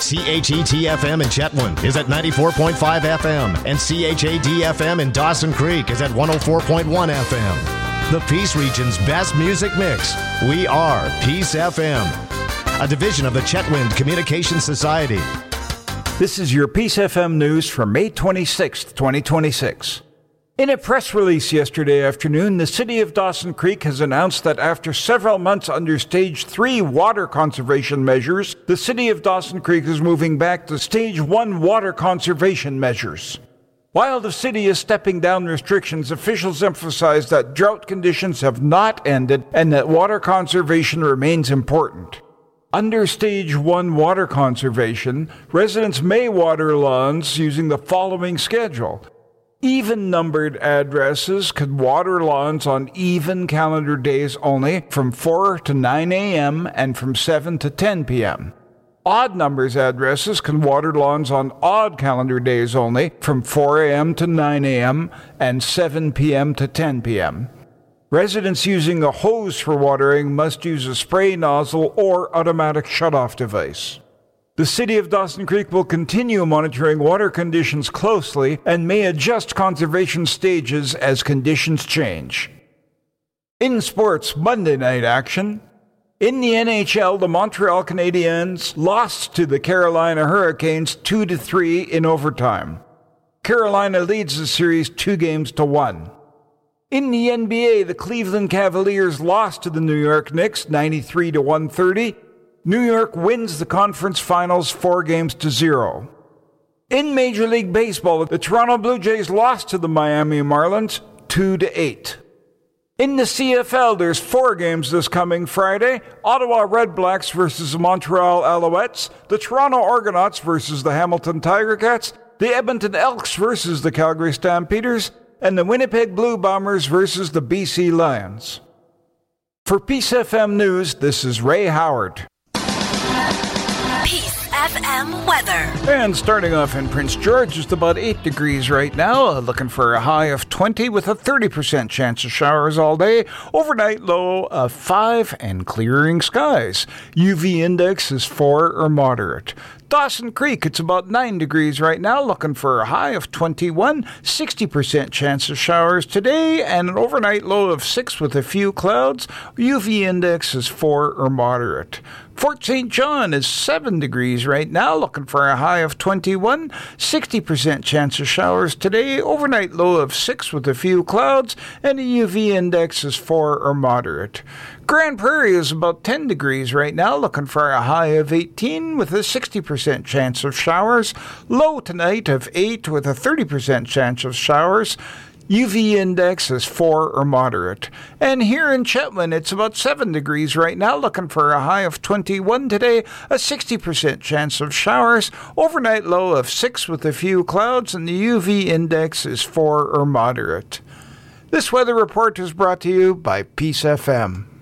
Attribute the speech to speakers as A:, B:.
A: CHET-FM in Chetwynd is at 94.5 FM, and CHAD-FM in Dawson Creek is at 104.1 FM. The Peace Region's best music mix. We are Peace FM, a division of the Chetwynd Communications Society.
B: This is your Peace FM news for May 26, 2026. In a press release yesterday afternoon, the City of Dawson Creek has announced that after several months under Stage 3 water conservation measures, the City of Dawson Creek is moving back to Stage 1 water conservation measures. While the city is stepping down restrictions, officials emphasize that drought conditions have not ended and that water conservation remains important. Under Stage 1 water conservation, residents may water lawns using the following schedule. Even-numbered addresses could water lawns on even calendar days only from 4 to 9 a.m. and from 7 to 10 p.m. Odd numbers addresses can water lawns on odd calendar days only from 4 a.m. to 9 a.m. and 7 p.m. to 10 p.m. Residents using a hose for watering must use a spray nozzle or automatic shutoff device. The City of Dawson Creek will continue monitoring water conditions closely and may adjust conservation stages as conditions change. In sports, Monday night action. In the NHL, the Montreal Canadiens lost to the Carolina Hurricanes 2-3 in overtime. Carolina leads the series 2-1. In the NBA, the Cleveland Cavaliers lost to the New York Knicks 93-130. New York wins the conference finals 4-0. In Major League Baseball, the Toronto Blue Jays lost to the Miami Marlins 2-8. In the CFL, there's 4 games this coming Friday. Ottawa Red Blacks versus the Montreal Alouettes, the Toronto Argonauts versus the Hamilton Tiger Cats, the Edmonton Elks versus the Calgary Stampeders, and the Winnipeg Blue Bombers versus the BC Lions. For Peace FM News, this is Ray Howard.
C: Peace FM weather.
B: And starting off in Prince George, just about 8 degrees right now. Looking for a high of 20 with a 30% chance of showers all day. Overnight low of 5 and clearing skies. UV index is 4 or moderate. Dawson Creek, it's about 9 degrees right now, looking for a high of 21, 60% chance of showers today, and an overnight low of 6 with a few clouds. UV index is 4 or moderate. Fort St. John is 7 degrees right now, looking for a high of 21, 60% chance of showers today, overnight low of 6 with a few clouds, and the UV index is 4 or moderate. Grand Prairie is about 10 degrees right now, looking for a high of 18 with a 60% chance of showers. Low tonight of 8 with a 30% chance of showers. UV index is 4 or moderate. And here in Chetwynd, it's about 7 degrees right now, looking for a high of 21 today, a 60% chance of showers, overnight low of 6 with a few clouds, and the UV index is 4 or moderate. This weather report is brought to you by Peace FM.